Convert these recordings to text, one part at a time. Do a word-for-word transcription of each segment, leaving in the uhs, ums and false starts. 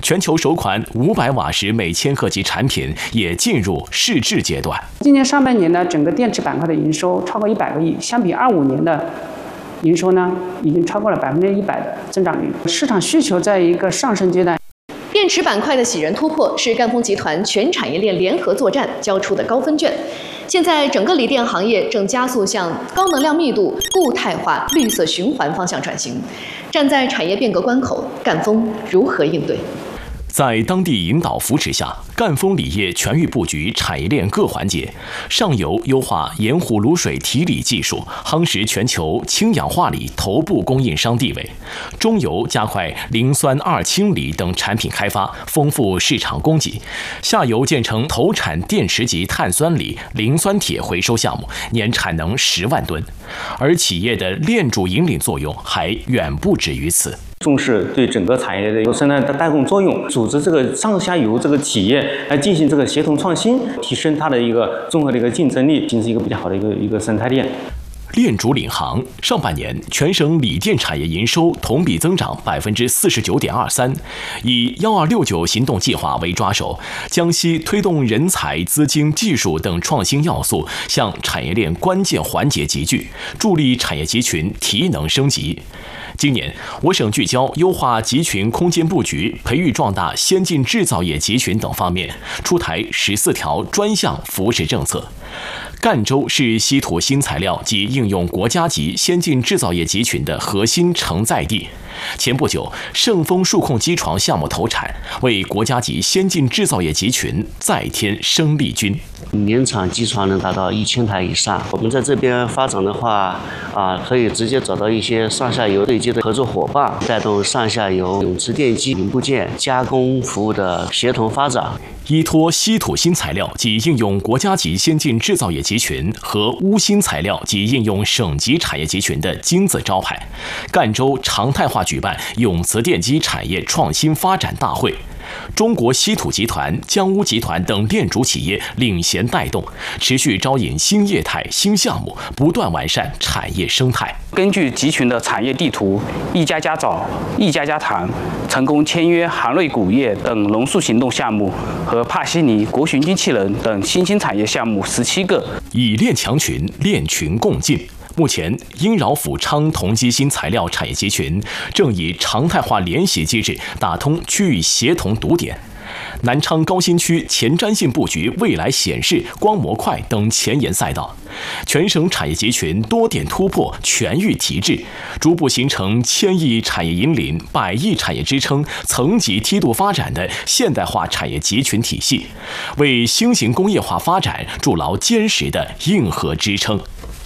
全球首款五百瓦时每千克级产品也进入试制阶段。 今年上半年呢，整个电池板块的营收超过一百个亿，相比二五年的营收呢，已经超过了百分之一百的增长率。市场需求在一个上升阶段。 电池板块的喜人突破是赣锋集团全产业链联合作战交出的高分卷。现在整个锂电行业正加速向高能量密度、固态化、绿色循环方向转型。站在产业变革关口，赣锋如何应对？ 在当地引导扶持下，赣锋锂业全域布局产业链各环节，上游优化盐湖卤水提锂技术，夯实全球氢氧化锂头部供应商地位；中游加快磷酸二氢锂等产品开发，丰富市场供给；下游建成投产电池级碳酸锂、磷酸铁回收项目，年产能十万吨。而企业的链主引领作用还远不止于此。 重视对整个产业的一个生态的带动作用，组织这个上下游这个企业来进行这个协同创新，提升它的一个综合的一个竞争力，形成一个比较好的一个一个生态链。 链主领航，上半年全省锂电产业营收同比增长百分之四十九点二三。以幺二六九行动计划为抓手，江西推动人才、资金、技术等创新要素向产业链关键环节集聚，助力产业集群提能升级。今年，我省聚焦优化集群空间布局，培育壮大先进制造业集群等方面，出台十四条专项扶持政策。赣州是稀土新材料及应用国家级先进制造业集群的核心承载地。前不久，盛丰数控机床项目投产，为国家级先进制造业集群再添生力军。 年产机床能达到一千台以上。我们在这边发展的话，啊，可以直接找到一些上下游对接的合作伙伴，带动上下游永磁电机零部件加工服务的协同发展。 依托稀土新材料及应用国家级先进制造业集群和钨新材料及应用省级产业集群的金字招牌，赣州常态化举办永磁电机产业创新发展大会。中国稀土集团、江钨集团等链主企业领衔带动，持续招引新业态、新项目，不断完善产业生态。 根据集群的产业地图，一家家找，一家家谈，成功签约韩瑞钴业等龙树行动项目和帕西尼国巡机器人等新兴产业项目十七个， 以链强群，链群共进。目前，英饶阜昌同基新材料产业集群正以常态化联席机制打通区域协同堵点。南昌高新区前瞻性布局未来显示、光模块等前沿赛道，全省产业集群多点突破、全域提质，逐步形成千亿产业引领、百亿产业支撑、层级梯度发展的现代化产业集群体系，为新型工业化发展筑牢坚实的硬核支撑。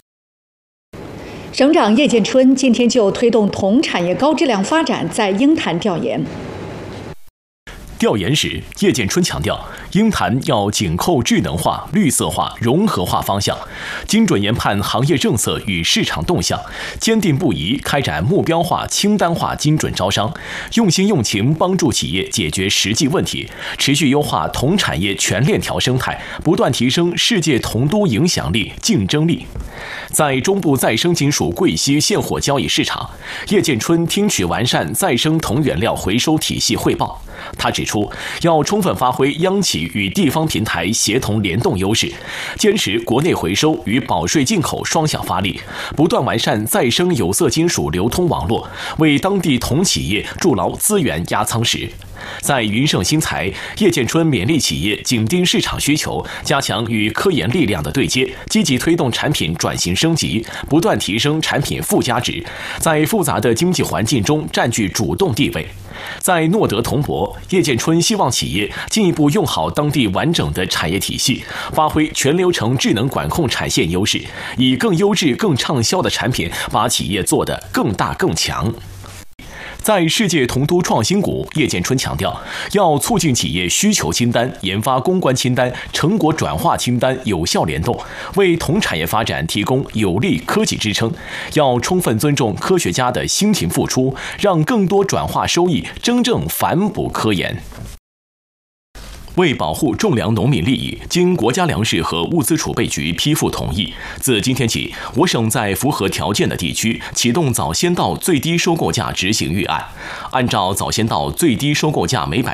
省长叶建春今天就推动铜产业高质量发展在鹰潭调研。 调研时，叶建春强调，鹰潭要紧扣智能化、绿色化、融合化方向，精准研判行业政策与市场动向，坚定不移开展目标化、清单化精准招商，用心用情帮助企业解决实际问题，持续优化铜产业全链条生态，不断提升世界铜都影响力、竞争力。在中部再生金属贵硒现货交易市场，叶建春听取完善再生铜原料回收体系汇报。他指出，要充分发挥央企与地方平台协同联动优势，坚持国内回收与保税进口双向发力，不断完善再生有色金属流通网络，为当地铜企业筑牢资源压舱石。在云盛新材，叶建春勉励企业紧盯市场需求，加强与科研力量的对接，积极推动产品转型升级，不断提升产品附加值，在复杂的经济环境中占据主动地位。在诺德铜箔，叶建春希望企业进一步用好当地完整的产业体系，发挥全流程智能管控产线优势，以更优质、更畅销的产品把企业做得更大更强。在世界铜都创新谷，叶建春强调，要促进企业需求清单、研发攻关清单、成果转化清单有效联动，为铜产业发展提供有力科技支撑。要充分尊重科学家的辛勤付出，让更多转化收益真正反哺科研。为保护种粮农民利益，经国家粮食和物资储备局批复同意，自今天起，我省在符合条件的地区启动早先稻最低收购价执行预案。按照早先稻最低收购价每百